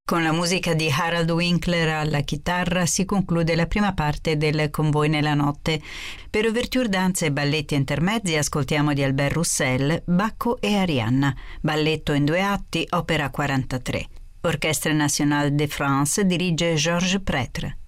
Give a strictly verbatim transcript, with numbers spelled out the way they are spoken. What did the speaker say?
Con la musica di Harold Winkler alla chitarra si conclude la prima parte del Convoi nella notte. Per ouverture, danze e balletti intermezzi ascoltiamo di Albert Roussel Bacco e Arianna, balletto in due atti, opera quarantatré. Orchestre Nationale de France dirige Georges Prêtre.